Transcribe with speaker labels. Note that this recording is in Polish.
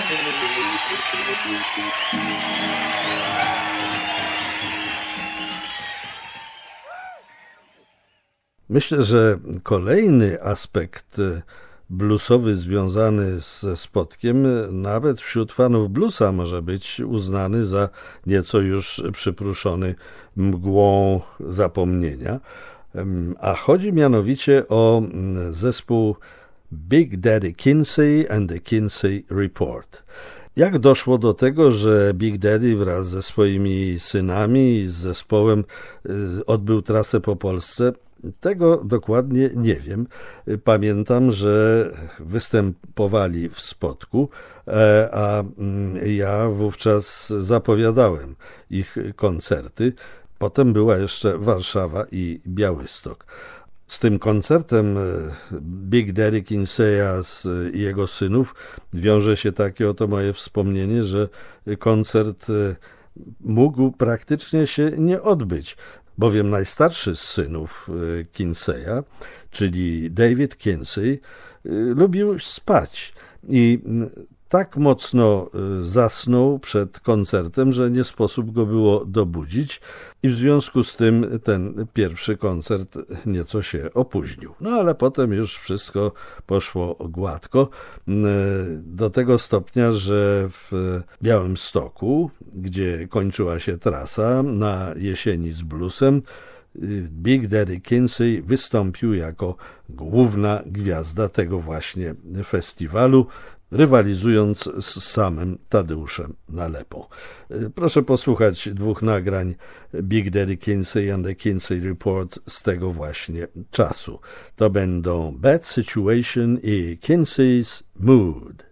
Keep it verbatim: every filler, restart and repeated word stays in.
Speaker 1: Myślę, że kolejny aspekt bluesowy związany ze Spotkiem nawet wśród fanów bluesa może być uznany za nieco już przypruszony mgłą zapomnienia, a chodzi mianowicie o zespół Big Daddy Kinsey and the Kinsey Report. Jak doszło do tego, że Big Daddy wraz ze swoimi synami i z zespołem odbył trasę po Polsce? Tego dokładnie nie wiem. Pamiętam, że występowali w Spotku, a ja wówczas zapowiadałem ich koncerty. Potem była jeszcze Warszawa i Białystok. Z tym koncertem Big Daddy Kinseya i jego synów wiąże się takie oto moje wspomnienie, że koncert mógł praktycznie się nie odbyć, bowiem najstarszy z synów Kinseya, czyli David Kinsey, lubił spać i tak mocno zasnął przed koncertem, że nie sposób go było dobudzić i w związku z tym ten pierwszy koncert nieco się opóźnił. No ale potem już wszystko poszło gładko, do tego stopnia, że w Białymstoku, gdzie kończyła się trasa na jesieni z bluesem, Big Daddy Kinsey wystąpił jako główna gwiazda tego właśnie festiwalu, rywalizując z samym Tadeuszem Nalepą. Proszę posłuchać dwóch nagrań Big Daddy Kinsey and the Kinsey Report z tego właśnie czasu. To będą Bad Situation i Kinsey's Mood.